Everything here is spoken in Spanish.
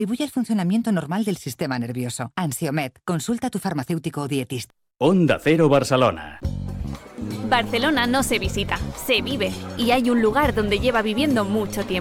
Contribuye al funcionamiento normal del sistema nervioso. Ansiomed. Consulta a tu farmacéutico o dietista. Onda Cero Barcelona. Barcelona no se visita, se vive. Y hay un lugar donde lleva viviendo mucho tiempo.